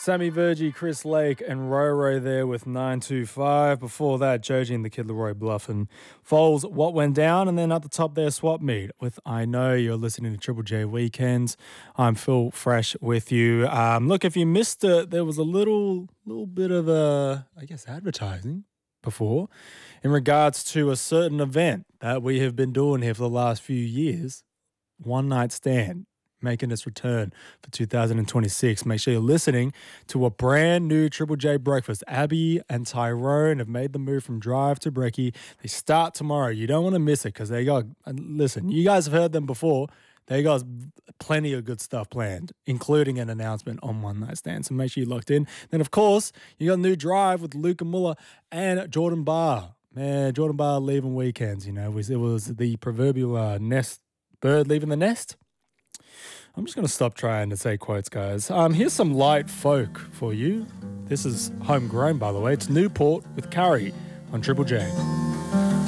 Sammy Virgie, Chris Lake, and Roro there with 925. Before that, Joji and the Kid Leroy Bluff and Foles, What Went Down. And then at the top there, Swap Meet with I Know. You're listening to Triple J Weekends. I'm Phil Fresh with you. Look, if you missed it, there was a little bit of advertising before in regards to a certain event that we have been doing here for the last few years. One Night Stand, making its return for 2026. Make sure you're listening to a brand new Triple J breakfast. Abby and Tyrone have made the move from Drive to Brekkie. They start tomorrow. You don't want to miss it because they got, listen, you guys have heard them before. They got plenty of good stuff planned, including an announcement on One Night Stand. So make sure you're locked in. Then, of course, you got a new Drive with Luca Muller and Jordan Barr. Man, Jordan Barr leaving weekends, it was the proverbial bird leaving the nest. I'm just going to stop trying to say quotes, guys. Here's some light folk for you. This is homegrown, by the way. It's Newport with Curry on Triple J.